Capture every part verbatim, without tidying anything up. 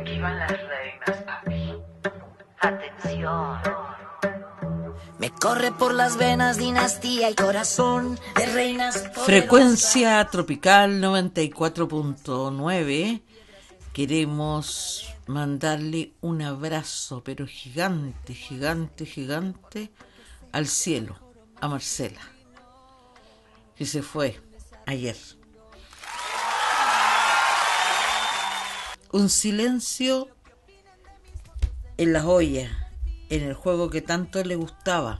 Iban las reinas, papi. Atención. Me corre por las venas dinastía y corazón de reinas poderosas. Frecuencia Tropical noventa y cuatro punto nueve. Queremos mandarle un abrazo, pero gigante, gigante, gigante, al cielo, a Marcela, que se fue ayer. Un silencio en las ollas, en el juego que tanto le gustaba,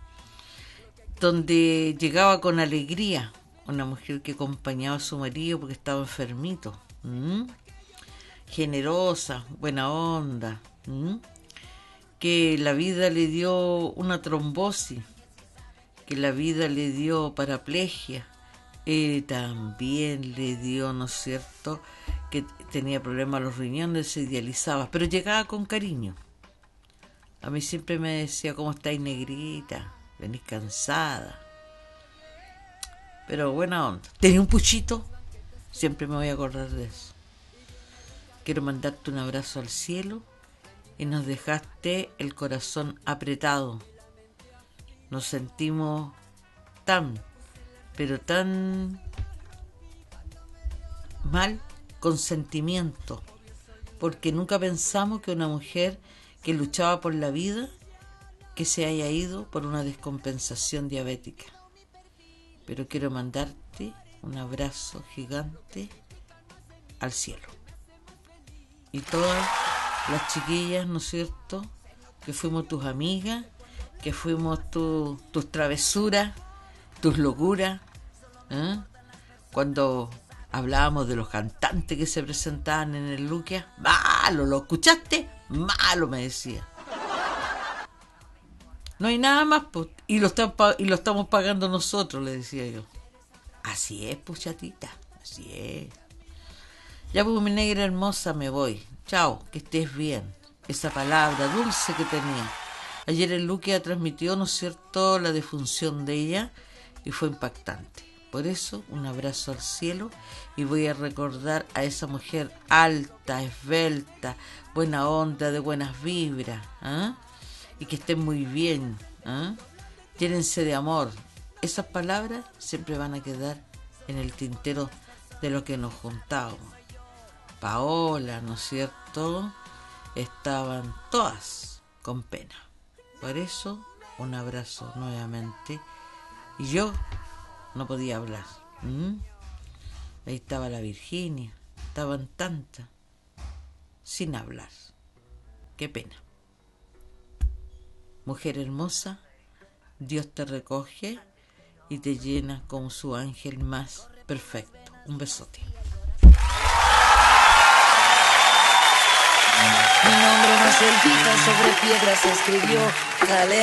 donde llegaba con alegría una mujer que acompañaba a su marido porque estaba enfermito, ¿Mm? generosa, buena onda, ¿Mm? que la vida le dio una trombosis, que la vida le dio paraplegia, y también le dio, ¿no es cierto?, que tenía problemas a los riñones, se dializaba, pero llegaba con cariño. A mí siempre me decía, ¿cómo estáis, negrita? Venís cansada. Pero buena onda. Tenía un puchito, siempre me voy a acordar de eso. Quiero mandarte un abrazo al cielo y nos dejaste el corazón apretado. Nos sentimos tan, pero tan mal, con sentimiento, porque nunca pensamos que una mujer que luchaba por la vida, que se haya ido por una descompensación diabética. Pero quiero mandarte un abrazo gigante al cielo. Y todas las chiquillas, ¿no es cierto?, que fuimos tus amigas, que fuimos tu, tus travesuras, tus locuras, ¿eh? Cuando hablábamos de los cantantes que se presentaban en el Luquia, malo, ¿lo escuchaste? Malo, me decía. No hay nada más, pues, y lo, están, y lo estamos pagando nosotros, le decía yo. Así es, pues, chatita, así es. Ya, pues, mi negra hermosa, me voy. Chao, que estés bien. Esa palabra dulce que tenía. Ayer el Luquia transmitió, ¿no es cierto?, la defunción de ella y fue impactante. Por eso, un abrazo al cielo, y voy a recordar a esa mujer alta, esbelta, buena onda, de buenas vibras, ¿eh? Y que estén muy bien, ¿eh? Llénense de amor. Esas palabras siempre van a quedar en el tintero de lo que nos juntábamos. Paola, ¿no es cierto?, estaban todas con pena. Por eso, un abrazo nuevamente. Y yo no podía hablar. ¿Mm? Ahí estaba la Virginia, estaban tantas, sin hablar. Qué pena. Mujer hermosa, Dios te recoge y te llena como su ángel más perfecto. Un besote. Mi nombre no se olvida, sobre piedras se escribió.